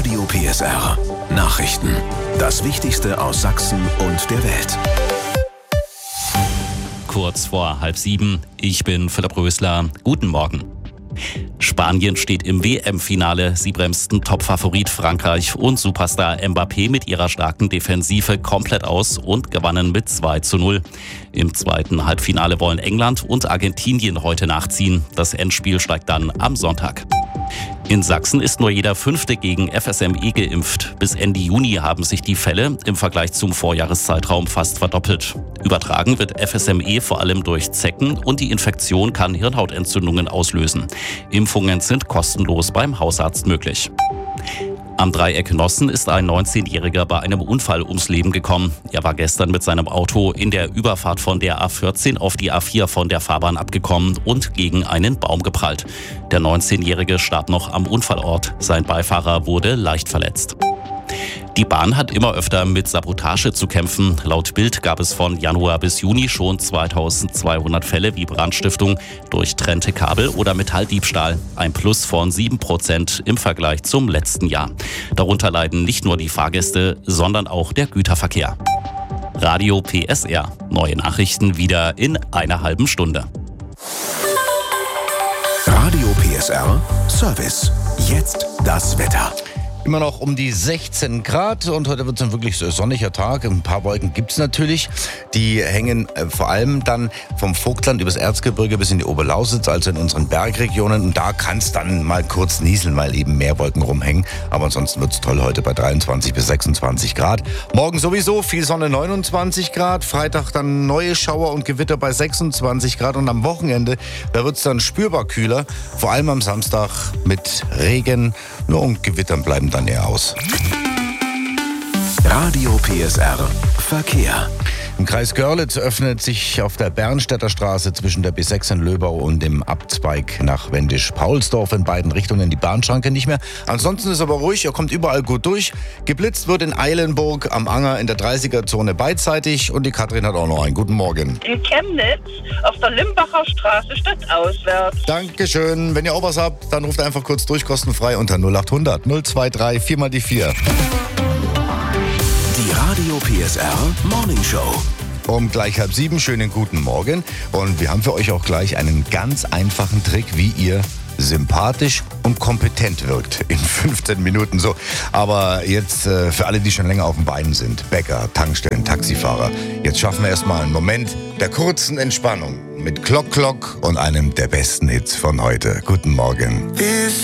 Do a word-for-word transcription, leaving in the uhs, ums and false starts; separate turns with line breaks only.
Radio P S R. Nachrichten. Das Wichtigste aus Sachsen und der Welt.
Kurz vor halb sieben. Ich bin Philipp Rösler. Guten Morgen. Spanien steht im W M-Finale. Sie bremsten Topfavorit Frankreich und Superstar Mbappé mit ihrer starken Defensive komplett aus und gewannen mit zwei zu null. Im zweiten Halbfinale wollen England und Argentinien heute nachziehen. Das Endspiel steigt dann am Sonntag. In Sachsen ist nur jeder Fünfte gegen F S M E geimpft. Bis Ende Juni haben sich die Fälle im Vergleich zum Vorjahreszeitraum fast verdoppelt. Übertragen wird F S M E vor allem durch Zecken und die Infektion kann Hirnhautentzündungen auslösen. Impfungen sind kostenlos beim Hausarzt möglich. Am Dreieck Nossen ist ein neunzehnjähriger bei einem Unfall ums Leben gekommen. Er war gestern mit seinem Auto in der Überfahrt von der A vierzehn auf die A vier von der Fahrbahn abgekommen und gegen einen Baum geprallt. Der neunzehnjährige starb noch am Unfallort. Sein Beifahrer wurde leicht verletzt. Die Bahn hat immer öfter mit Sabotage zu kämpfen. Laut Bild gab es von Januar bis Juni schon zweitausendzweihundert Fälle wie Brandstiftung, durchtrennte Kabel oder Metalldiebstahl. Ein Plus von sieben Prozent im Vergleich zum letzten Jahr. Darunter leiden nicht nur die Fahrgäste, sondern auch der Güterverkehr. Radio P S R. Neue Nachrichten wieder in einer halben Stunde.
Radio P S R Service. Jetzt das Wetter.
Immer noch um die sechzehn Grad und heute wird es ein wirklich sonniger Tag. Ein paar Wolken gibt es natürlich. Die hängen äh, vor allem dann vom Vogtland übers Erzgebirge bis in die Oberlausitz, also in unseren Bergregionen. Und da kann es dann mal kurz nieseln, weil eben mehr Wolken rumhängen. Aber ansonsten wird es toll heute bei dreiundzwanzig bis sechsundzwanzig Grad. Morgen sowieso viel Sonne, neunundzwanzig Grad. Freitag dann neue Schauer und Gewitter bei sechsundzwanzig Grad. Und am Wochenende, da wird es dann spürbar kühler. Vor allem am Samstag mit Regen. Nur und Gewittern bleiben dann eher aus.
Radio P S R Verkehr.
Im Kreis Görlitz öffnet sich auf der Bernstädter Straße zwischen der B sechs in Löbau und dem Abzweig nach Wendisch-Paulsdorf in beiden Richtungen die Bahnschranke nicht mehr. Ansonsten ist aber ruhig, er kommt überall gut durch. Geblitzt wird in Eilenburg am Anger in der dreißiger-Zone beidseitig und die Katrin hat auch noch einen guten Morgen.
In Chemnitz auf der Limbacher Straße stadtauswärts.
Dankeschön. Wenn ihr auch was habt, dann ruft einfach kurz durch, kostenfrei unter null acht hundert null zwei drei vier mal die vier.
Die Radio P S R Morning Show.
Um gleich halb sieben, schönen guten Morgen. Und wir haben für euch auch gleich einen ganz einfachen Trick, wie ihr sympathisch und kompetent wirkt in fünfzehn Minuten. So, aber jetzt äh, für alle, die schon länger auf den Beinen sind, Bäcker, Tankstellen, Taxifahrer, jetzt schaffen wir erstmal einen Moment der kurzen Entspannung mit Klock Klock und einem der besten Hits von heute. Guten Morgen.